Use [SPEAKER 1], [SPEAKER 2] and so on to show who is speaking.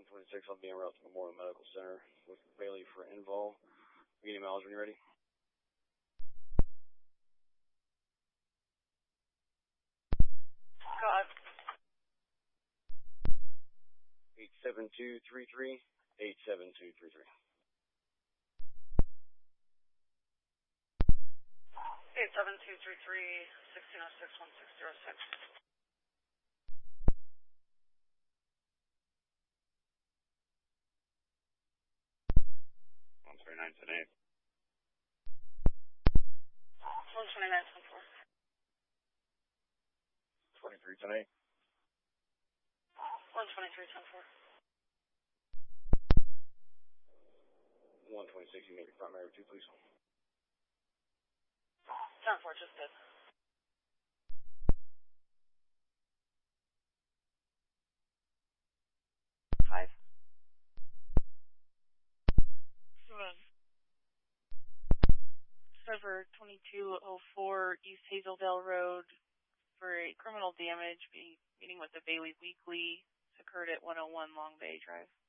[SPEAKER 1] 126, I'll be en route to Memorial Medical Center with Bailey for Invol. Beginning miles when you're ready.
[SPEAKER 2] God.
[SPEAKER 1] 87233, 87233.
[SPEAKER 2] 87233, 1606, 1606.
[SPEAKER 1] 129 today.
[SPEAKER 2] 129, 24.
[SPEAKER 1] 23 today.
[SPEAKER 2] 123, 24.
[SPEAKER 1] 126, you make your primary 2, please.
[SPEAKER 2] 10-4, just did. Five. Server 2204 East Hazeldale Road for a criminal damage meeting with the Bailey Weekly. It's occurred at 101 Long Bay Drive.